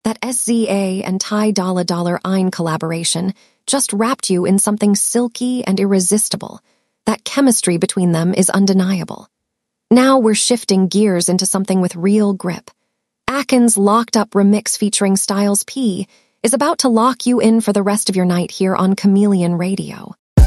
That SZA and Ty Dolla Dollar Ein collaboration just wrapped you in something silky and irresistible. That chemistry between them is undeniable. Now we're shifting gears into something with real grip. Akin's locked-up remix featuring Styles P is about to lock you in for the rest of your night here on Chameleon Radio.